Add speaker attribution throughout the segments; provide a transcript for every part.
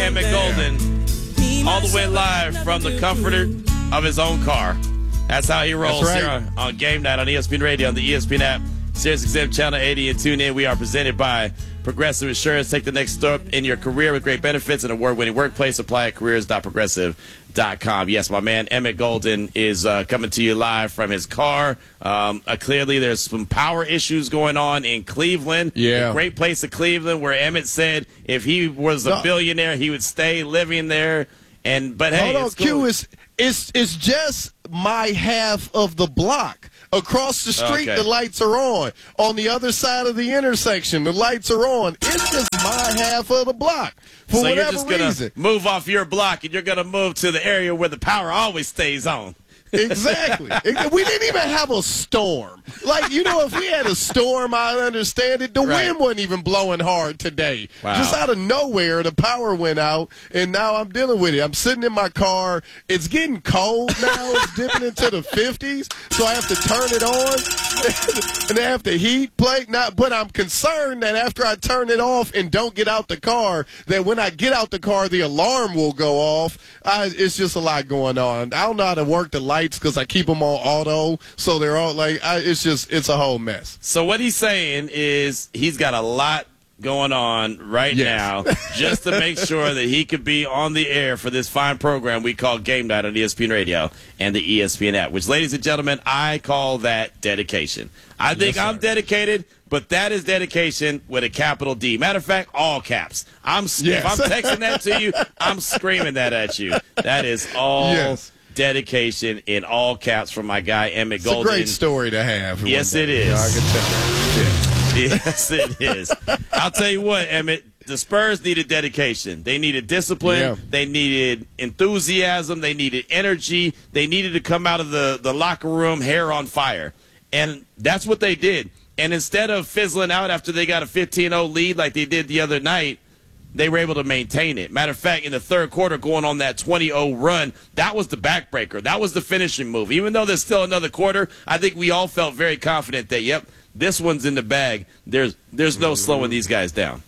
Speaker 1: Emmett Golden, all the way live from the comfort of his own car. That's how he rolls here on Game Night on ESPN Radio, on the ESPN app, SiriusXM Channel 80, and tune in. We are presented by Progressive Insurance. Take the next step in your career with great benefits and award-winning workplace. Apply at careers.progressive.com. Yes, my man Emmett Golden is coming to you live from his car. Clearly, there's some power issues going on in Cleveland.
Speaker 2: Yeah.
Speaker 1: A great place in Cleveland where Emmett said if he was a billionaire, he would stay living there. But hey,
Speaker 2: hold on, Q, it's just my half of the block. Across the street, the lights are on. On the other side of the intersection, the lights are on. It's just my half of the block. For whatever
Speaker 1: you're just
Speaker 2: reason.
Speaker 1: Gonna move off your block, and you're going to move to the area where the power always stays on.
Speaker 2: Exactly. We didn't even have a storm. Like, if we had a storm, I understand it. The wind wasn't even blowing hard today.
Speaker 1: Wow.
Speaker 2: Just out of nowhere, the power went out, and now I'm dealing with it. I'm sitting in my car. It's getting cold now. It's dipping into the 50s, so I have to turn it on, and I have the heat play. But I'm concerned that after I turn it off and don't get out the car, that when I get out the car, the alarm will go off. It's just a lot going on. I don't know how to work the light because I keep them on auto, so they're all it's a whole mess.
Speaker 1: So what he's saying is he's got a lot going on right now just to make sure that he could be on the air for this fine program we call Game Night on ESPN Radio and the ESPN app, which, ladies and gentlemen, I call that dedication. I think I'm dedicated, but that is dedication with a capital D. Matter of fact, all caps. If I'm texting that to you, I'm screaming that at you. That is all dedication in all caps from my guy Emmett Golden.
Speaker 2: It's a great story to have.
Speaker 1: Yes, it is.
Speaker 2: I can tell.
Speaker 1: Yes, it is. I'll tell you what, Emmett, the Spurs needed dedication. They needed discipline.
Speaker 2: Yeah.
Speaker 1: They needed enthusiasm. They needed energy. They needed to come out of the locker room hair on fire. And that's what they did. And instead of fizzling out after they got a 15-0 lead like they did the other night, they were able to maintain it. Matter of fact, in the third quarter, going on that 20-0 run, that was the backbreaker. That was the finishing move. Even though there's still another quarter, I think we all felt very confident that, this one's in the bag. There's no slowing these guys down.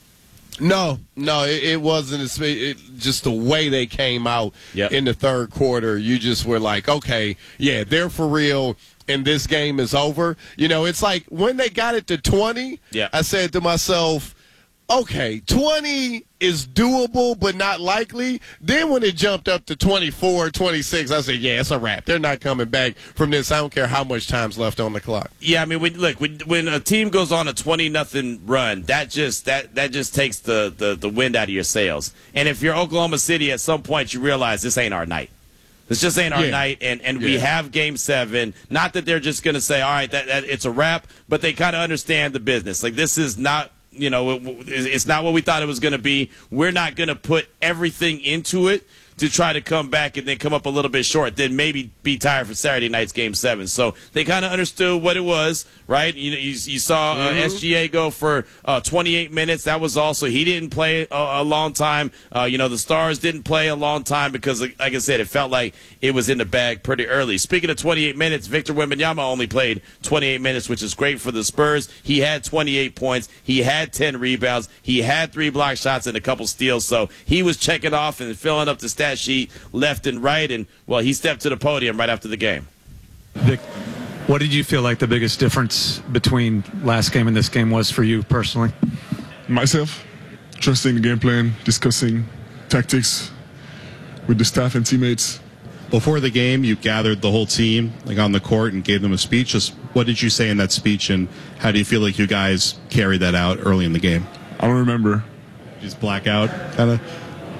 Speaker 2: No, it wasn't. Just the way they came out in the third quarter, you just were like, okay, they're for real, and this game is over. It's like when they got it to 20, I said to myself, okay, 20 is doable but not likely. Then when it jumped up to 24, 26, I said, it's a wrap. They're not coming back from this. I don't care how much time's left on the clock.
Speaker 1: Yeah, I mean, when a team goes on a 20-0 run, that just takes the wind out of your sails. And if you're Oklahoma City, at some point you realize this ain't our night. This just ain't our night, and we have Game 7. Not that they're just going to say, all right, that it's a wrap, but they kind of understand the business. Like, this is not – it's not what we thought it was going to be. We're not going to put everything into it to try to come back and then come up a little bit short, then maybe be tired for Saturday night's Game 7. So they kind of understood what it was, right? You saw SGA go for 28 minutes. That was also, he didn't play a long time. The Stars didn't play a long time because, like I said, it felt like it was in the bag pretty early. Speaking of 28 minutes, Victor Wembanyama only played 28 minutes, which is great for the Spurs. He had 28 points. He had 10 rebounds. He had 3 block shots and a couple steals. So he was checking off and filling up the stat sheet left and right, and he stepped to the podium right after the game.
Speaker 3: Vic, what did you feel like the biggest difference between last game and this game was for you personally?
Speaker 4: Myself, trusting the game plan, discussing tactics with the staff and teammates.
Speaker 5: Before the game, you gathered the whole team on the court and gave them a speech. Just what did you say in that speech, and how do you feel like you guys carried that out early in the game?
Speaker 4: I don't remember.
Speaker 5: Just blackout, kind of.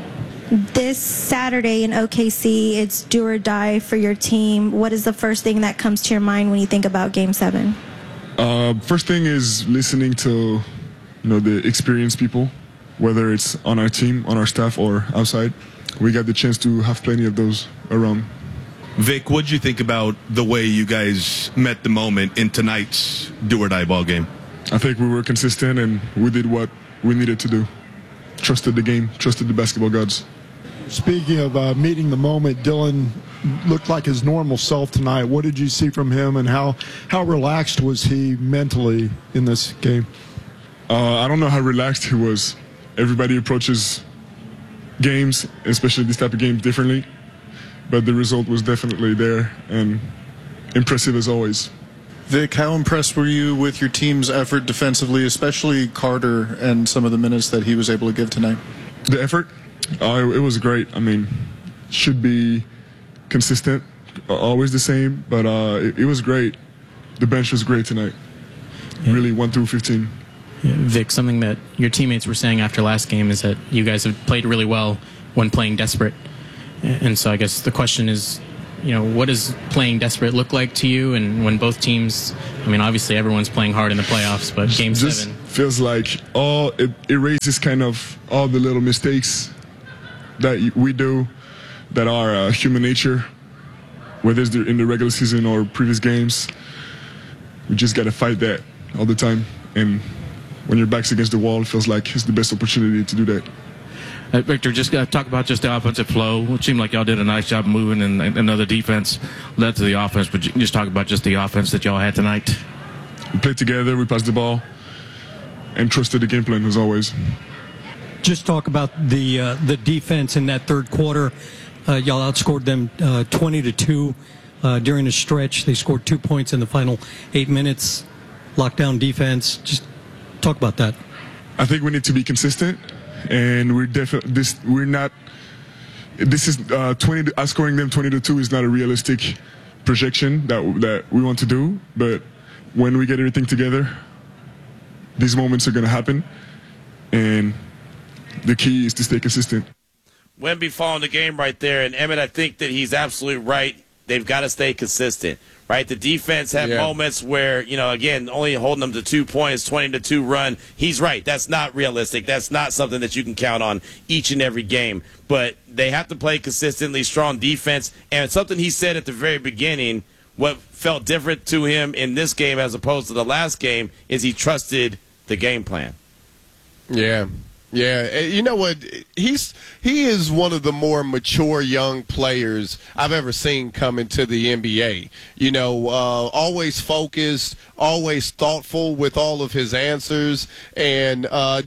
Speaker 6: This Saturday in OKC, it's do or die for your team. What is the first thing that comes to your mind when you think about Game 7?
Speaker 4: First thing is listening to the experienced people, whether it's on our team, on our staff, or outside. We got the chance to have plenty of those around.
Speaker 7: Vic, what did you think about the way you guys met the moment in tonight's do-or-die ball game?
Speaker 4: I think we were consistent and we did what we needed to do. Trusted the game, trusted the basketball gods.
Speaker 8: Speaking of meeting the moment, Dylan looked like his normal self tonight. What did you see from him, and how relaxed was he mentally in this game?
Speaker 4: I don't know how relaxed he was. Everybody approaches games, especially this type of game, differently. But the result was definitely there and impressive as always.
Speaker 9: Vic, how impressed were you with your team's effort defensively, especially Carter and some of the minutes that he was able to give tonight?
Speaker 4: The effort? It was great. I mean, should be consistent, always the same, but it was great. The bench was great tonight. Yeah. Really 1 through 15.
Speaker 10: Yeah, Vic, something that your teammates were saying after last game is that you guys have played really well when playing desperate. And so I guess the question is, what does playing desperate look like to you? And when both teams, I mean, obviously everyone's playing hard in the playoffs, but Game 7
Speaker 4: feels like it erases kind of all the little mistakes that we do that are human nature, whether it's in the regular season or previous games. We just got to fight that all the time. And when your back's against the wall, it feels like it's the best opportunity to do that.
Speaker 11: Victor, just talk about just the offensive flow. It seemed like y'all did a nice job moving, and another defense led to the offense. But just talk about just the offense that y'all had tonight.
Speaker 4: We played together, we passed the ball, and trusted the game plan as always.
Speaker 12: Just talk about the defense in that third quarter. Y'all outscored them 20-2 during the stretch. They scored 2 points in the final 8 minutes. Lockdown defense. Just talk about that.
Speaker 4: I think we need to be consistent. And we're definitely us scoring them 20-2 is not a realistic projection that we want to do. But when we get everything together, these moments are going to happen, and the key is to stay consistent.
Speaker 1: Wemby following the game right there, and Emmett, I think that he's absolutely right. They've got to stay consistent, right? The defense had moments where, again, only holding them to 2 points, 20-2 run. He's right. That's not realistic. That's not something that you can count on each and every game. But they have to play consistently strong defense. And something he said at the very beginning, what felt different to him in this game as opposed to the last game, is he trusted the game plan.
Speaker 2: Yeah. Yeah, you know what? He is one of the more mature young players I've ever seen come into the NBA. Always focused, always thoughtful with all of his answers, and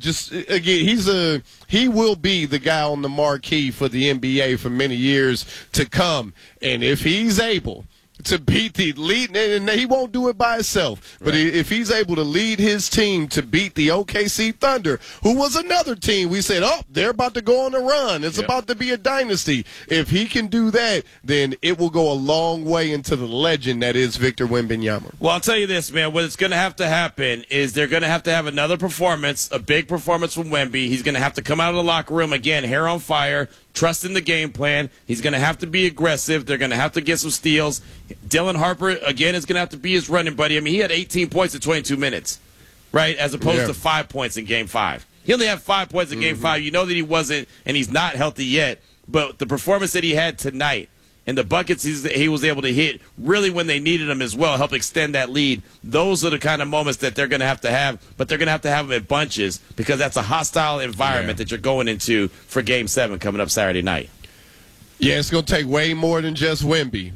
Speaker 2: he will be the guy on the marquee for the NBA for many years to come. And if he's able to beat the lead, and he won't do it by himself, but if he's able to lead his team to beat the OKC Thunder, who was another team we said, they're about to go on a run, it's about to be a dynasty. If he can do that, then it will go a long way into the legend that is Victor Wembanyama.
Speaker 1: Well, I'll tell you this, man, what's going to have to happen is they're going to have another performance, a big performance from Wemby. He's going to have to come out of the locker room, again, hair on fire, trusting the game plan. He's going to have to be aggressive. They're going to have to get some steals. Dylan Harper, again, is going to have to be his running buddy. I mean, he had 18 points in 22 minutes, right, as opposed to 5 points in Game 5. He only had 5 points in Game 5. You know that he wasn't, and he's not healthy yet, but the performance that he had tonight and the buckets he was able to hit really when they needed him as well, help extend that lead. Those are the kind of moments that they're going to have, but they're going to have them in bunches because that's a hostile environment that you're going into for Game 7 coming up Saturday night.
Speaker 2: Yeah, it's going to take way more than just Wemby.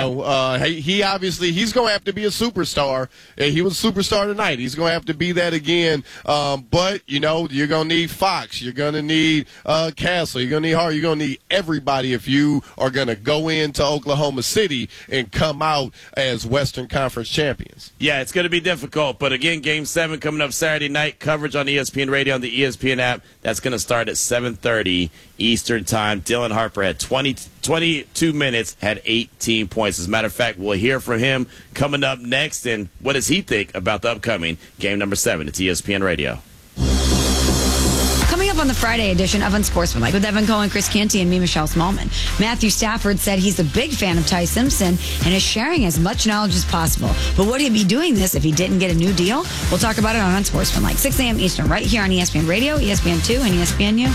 Speaker 2: He obviously, he's going to have to be a superstar. He was a superstar tonight. He's going to have to be that again. But, you're going to need Fox. You're going to need Castle. You're going to need Hart. You're going to need everybody if you are going to go into Oklahoma City and come out as Western Conference champions.
Speaker 1: Yeah, it's going to be difficult. But, again, Game 7 coming up Saturday night. Coverage on ESPN Radio on the ESPN app. That's going to start at 7:30 Eastern Time. Dylan Harper had 22 minutes, had 18 points. As a matter of fact, we'll hear from him coming up next. And what does he think about the upcoming Game number 7 at ESPN Radio?
Speaker 13: Coming up on the Friday edition of Unsportsmanlike with Evan Cohen, Chris Canty, and me, Michelle Smallman. Matthew Stafford said he's a big fan of Ty Simpson and is sharing as much knowledge as possible. But would he be doing this if he didn't get a new deal? We'll talk about it on Unsportsmanlike, 6 a.m. Eastern, right here on ESPN Radio, ESPN2, and ESPNU.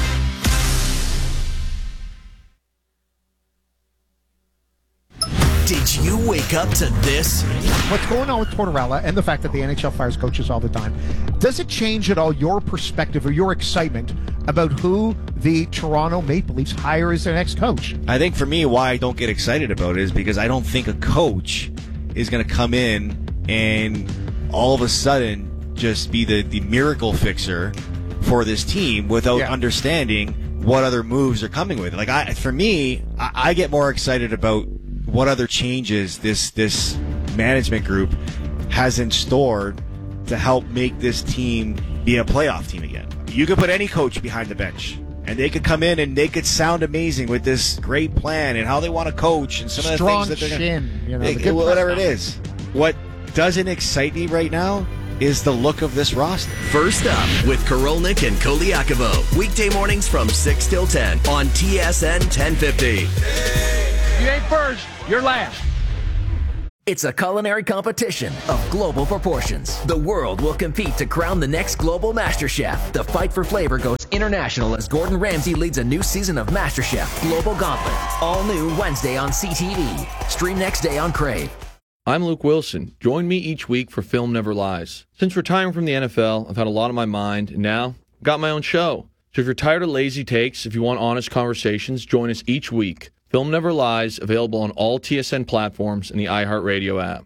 Speaker 14: Did you wake up to this?
Speaker 15: What's going on with Tortorella and the fact that the NHL fires coaches all the time, does it change at all your perspective or your excitement about who the Toronto Maple Leafs hire as their next coach?
Speaker 16: I think for me, why I don't get excited about it is because I don't think a coach is going to come in and all of a sudden just be the miracle fixer for this team without understanding what other moves are coming with it. Like I get more excited about what other changes this management group has in store to help make this team be a playoff team again. You could put any coach behind the bench, and they could come in and they could sound amazing with this great plan and how they want to coach and some of the things that they're going to, whatever it is. What doesn't excite me right now is the look of this roster.
Speaker 14: First up with Korolnik and Koliakovo. Weekday mornings from 6 till 10 on TSN 1050.
Speaker 17: You ain't first, you're last.
Speaker 14: It's a culinary competition of global proportions. The world will compete to crown the next global MasterChef. The fight for flavor goes international as Gordon Ramsay leads a new season of MasterChef Global Gauntlet. All new Wednesday on CTV. Stream next day on Crave.
Speaker 18: I'm Luke Wilson. Join me each week for Film Never Lies. Since retiring from the NFL, I've had a lot on my mind, and now I've got my own show. So if you're tired of lazy takes, if you want honest conversations, join us each week. Film Never Lies, available on all TSN platforms and the iHeartRadio app.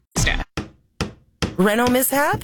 Speaker 19: Renault mishap?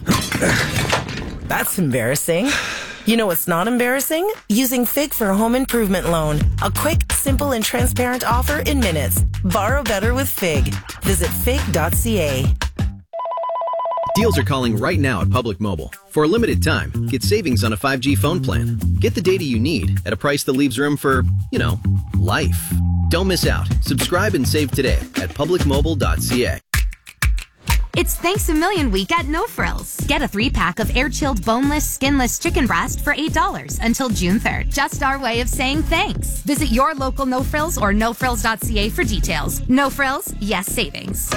Speaker 19: That's embarrassing. You know what's not embarrassing? Using FIG for a home improvement loan. A quick, simple, and transparent offer in minutes. Borrow better with FIG. Visit fig.ca.
Speaker 20: Deals are calling right now at Public Mobile. For a limited time, get savings on a 5G phone plan. Get the data you need at a price that leaves room for, life. Don't miss out. Subscribe and save today at publicmobile.ca.
Speaker 21: It's Thanks a Million Week at No Frills. Get a 3-pack of air-chilled, boneless, skinless chicken breast for $8 until June 3rd. Just our way of saying thanks. Visit your local No Frills or nofrills.ca for details. No Frills, yes savings.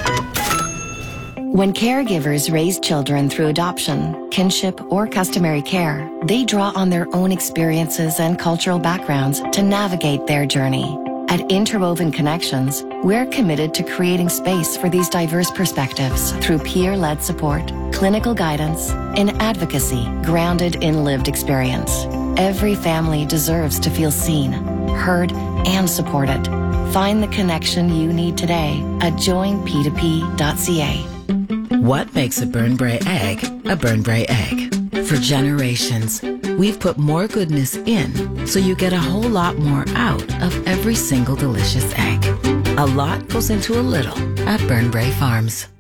Speaker 22: When caregivers raise children through adoption, kinship, or customary care, they draw on their own experiences and cultural backgrounds to navigate their journey. At Interwoven Connections, we're committed to creating space for these diverse perspectives through peer-led support, clinical guidance, and advocacy grounded in lived experience. Every family deserves to feel seen, heard, and supported. Find the connection you need today at joinp2p.ca.
Speaker 23: What makes a Burnbrae egg a Burnbrae egg? For generations, we've put more goodness in so you get a whole lot more out of every single delicious egg. A lot goes into a little at Burnbrae Farms.